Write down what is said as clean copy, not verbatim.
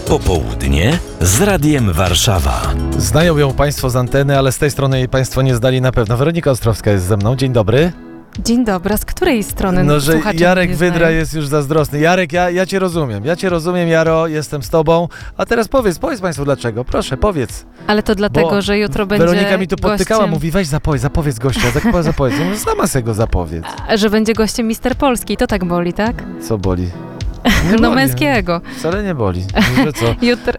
Popołudnie z Radiem Warszawa. Znają ją Państwo z anteny, ale z tej strony jej Państwo nie zdali na pewno. Weronika Ostrowska jest ze mną. Dzień dobry. Dzień dobry, a z której strony? No, że słuchacze Jarek nie Wydra znają? jest już zazdrosny. Jarek, ja Cię rozumiem. Ja Cię rozumiem, Jaro, jestem z Tobą. A teraz powiedz Państwu dlaczego. Proszę, powiedz. Ale to dlatego, Bo że jutro będzie Weronika mi tu podtykała, gościem, mówi weź zapowiedz gościa, zapowiedz. No, sama se go zapowiedz. że będzie gościem Mister Polski. To tak boli, tak? Co boli? Nie No boli. męskiego. Wcale nie boli. Że co? Jutro,